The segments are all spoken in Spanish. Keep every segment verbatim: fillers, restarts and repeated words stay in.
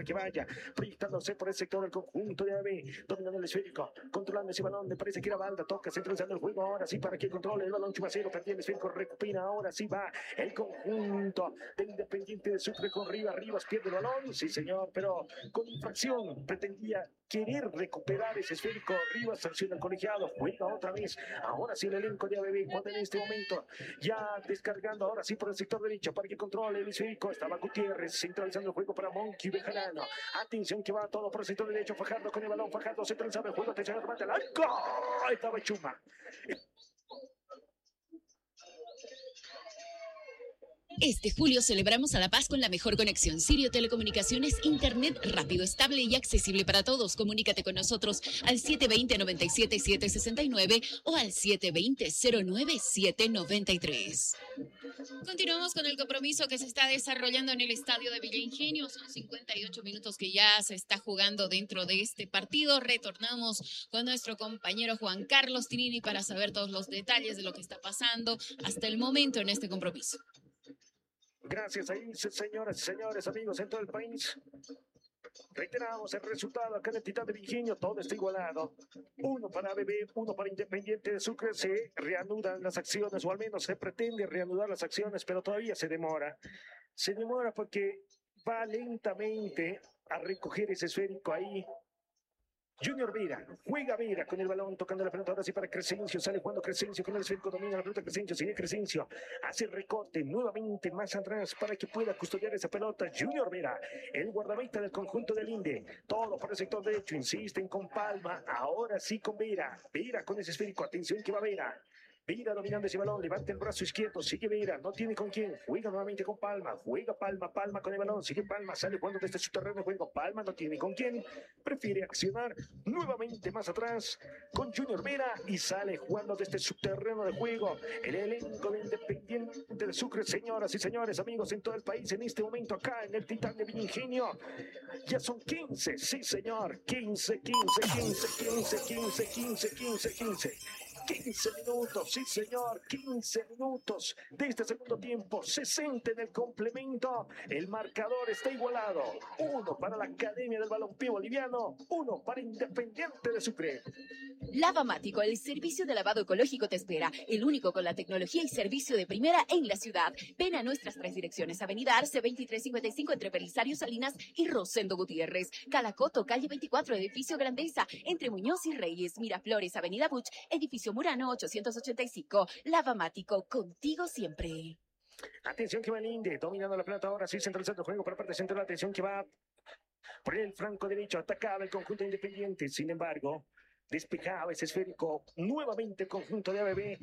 que vaya proyectándose por el sector del conjunto de A B, dominando el esférico, controlando ese balón, me parece que era Balda, toca centralizando el juego, ahora sí para que controle el balón, Chumacero, perdía el esférico, recupera, ahora sí va el conjunto de Independiente de Sucre con Rivas, Rivas pierde el balón, sí señor, pero con infracción, pretendía querer recuperar ese esférico, Rivas sanciona el colegiado, juega otra vez, ahora sí el elenco de A B B, cuando en este momento ya descargando, ahora sí por el sector derecho, para que controle el esférico, estaba Gutiérrez, centralizando el juego para Monkey Bejarano, atención que va todo por el sector derecho, Fajardo con el balón, Fajardo centralizando el juego, atención, remate al arco, estaba Chuma. Este julio celebramos a la paz con la mejor conexión. Sirio Telecomunicaciones, internet rápido, estable y accesible para todos. Comunícate con nosotros al siete dos cero, nueve siete siete seis nueve o al siete dos cero, cero nueve siete nueve tres. Continuamos con el compromiso que se está desarrollando en el estadio de Villa Ingenio. Son cincuenta y ocho minutos que ya se está jugando dentro de este partido. Retornamos con nuestro compañero Juan Carlos Tinini para saber todos los detalles de lo que está pasando hasta el momento en este compromiso. Gracias ahí, señoras y señores, amigos en todo el país. Reiteramos el resultado acá en el Titán de Virginio, todo está igualado. Uno para A B B, uno para Independiente de Sucre. Se reanudan las acciones, o al menos se pretende reanudar las acciones, pero todavía se demora. Se demora porque va lentamente a recoger ese esférico ahí. Junior Vera, juega Vera con el balón, tocando la pelota ahora sí para Crescencio, sale jugando Crescencio con el esférico, domina la pelota Crescencio, sigue Crescencio, hace el recorte nuevamente más atrás para que pueda custodiar esa pelota. Junior Vera, el guardameta del conjunto del Inde, todo por el sector derecho, insisten con Palma, ahora sí con Vera, Vera con ese esférico, atención que va Vera. Vera dominando ese balón, levanta el brazo izquierdo, sigue Vera, no tiene con quién, juega nuevamente con Palma, juega Palma, Palma con el balón, sigue Palma, sale jugando desde su terreno de juego, Palma no tiene con quién, prefiere accionar nuevamente más atrás con Junior Vera y sale jugando desde su terreno de juego, el elenco de Independiente de Sucre, señoras y señores, amigos en todo el país, en este momento acá en el Titán de Villa Ingenio, ya son quince, sí señor, quince, quince, quince, quince, quince, quince, quince, quince. quince minutos, sí señor, quince minutos de este segundo tiempo, sesenta en el complemento, el marcador está igualado, uno para la Academia del Balompié Boliviano, uno para Independiente de Sucre. Lavamático, el servicio de lavado ecológico te espera, el único con la tecnología y servicio de primera en la ciudad. Ven a nuestras tres direcciones, Avenida Arce veintitrés cincuenta y cinco entre Belisario Salinas y Rosendo Gutiérrez, Calacoto, calle veinticuatro, edificio Grandeza, entre Muñoz y Reyes, Miraflores, Avenida Buch, edificio Murano ochocientos ochenta y cinco. Lavamático, contigo siempre. Atención que va el Inde, dominando la pelota ahora, sí, centralizando el juego por la parte central, atención que va por el flanco derecho, atacaba el conjunto Independiente, sin embargo, despejaba ese esférico nuevamente el conjunto de A B B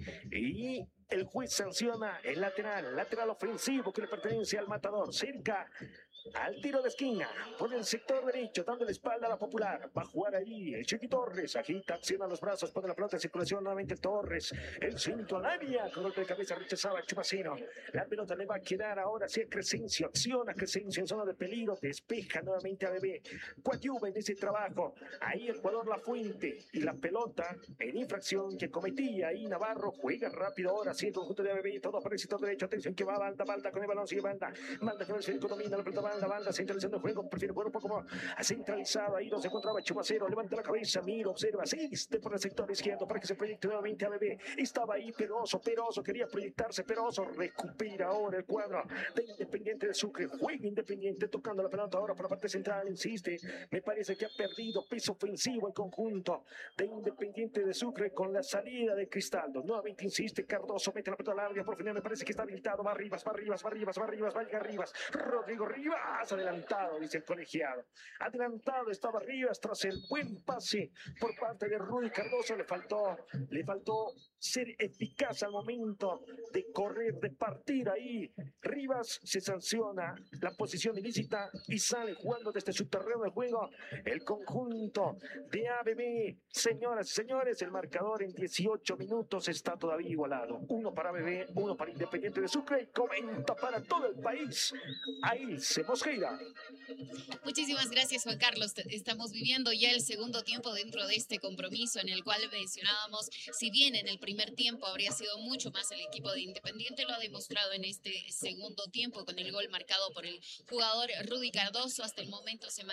y el juez sanciona el lateral, lateral ofensivo que le pertenece al Matador, cerca al tiro de esquina, por el sector derecho, dando la espalda a la Popular, va a jugar ahí el Chiqui Torres, agita, acciona los brazos, pone la pelota en circulación, nuevamente Torres, el centro al área, con golpe de cabeza rechazaba Chumacino, la pelota le va a quedar ahora sí a Crescencio, acciona Crescencio en zona de peligro, despeja nuevamente a B B, coadyuva en ese trabajo, ahí el jugador La Fuente, y la pelota en infracción que cometía ahí Navarro, juega rápido ahora sí el conjunto de A B B, todo por el sector derecho, atención que va Balda, Balda con el balón, sigue Balda, Balda con el centro, domina la pelota, Banda, banda, centralizando el juego, prefiere jugar un poco más centralizado, ahí donde se encontraba Chumacero, levanta la cabeza, mira, observa, asiste por el sector izquierdo para que se proyecte nuevamente a B B, estaba ahí Peroso, Peroso, quería proyectarse, Peroso, recupera ahora el cuadro de Independiente de Sucre, juega Independiente, tocando la pelota ahora por la parte central, insiste, me parece que ha perdido peso ofensivo el conjunto de Independiente de Sucre con la salida de Cristaldo, nuevamente insiste, Cardoso, mete la pelota larga, por final me parece que está habilitado, va Rivas, va Rivas, va Rivas, va Rivas, va a llegar Rivas, Rodrigo Rivas, adelantado, dice el colegiado. Adelantado estaba Rivas tras el buen pase por parte de Rudy Cardoso. Le faltó, le faltó ser eficaz al momento de correr, de partir ahí. Rivas se sanciona la posición ilícita y sale jugando desde su terreno de juego el conjunto de A B B. Señoras y señores, el marcador en dieciocho minutos está todavía igualado. Uno para A B B, uno para Independiente de Sucre. Comenta para todo el país. Ahí se Mosqueira. Muchísimas gracias, Juan Carlos. Estamos viviendo ya el segundo tiempo dentro de este compromiso en el cual mencionábamos, si bien en el primer tiempo habría sido mucho más el equipo de Independiente, lo ha demostrado en este segundo tiempo con el gol marcado por el jugador Rudy Cardoso. Hasta el momento se